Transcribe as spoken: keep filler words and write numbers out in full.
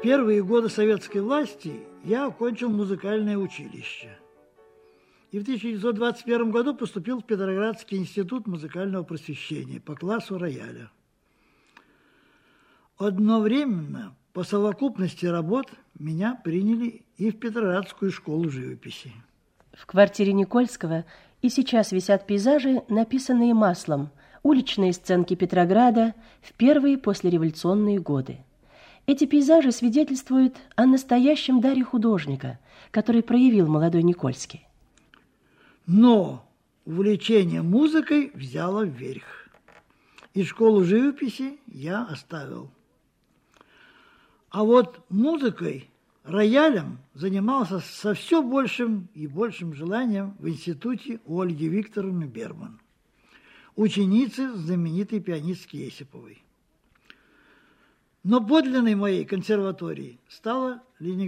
первые годы советской власти я окончил музыкальное училище. И в тысяча девятьсот двадцать первом году поступил в Петроградский институт музыкального просвещения по классу рояля. Одновременно по совокупности работ меня приняли и в Петроградскую школу живописи. В квартире Никольского и сейчас висят пейзажи, написанные маслом, уличные сценки Петрограда в первые послереволюционные годы. Эти пейзажи свидетельствуют о настоящем даре художника, который проявил молодой Никольский. Но увлечение музыкой взяло вверх. И школу живописи я оставил. А вот музыкой, роялем занимался со все большим и большим желанием в институте у Ольги Викторовны Берман, ученицы знаменитой пианистки Есиповой. Но подлинной моей консерваторией стала Ленинградская.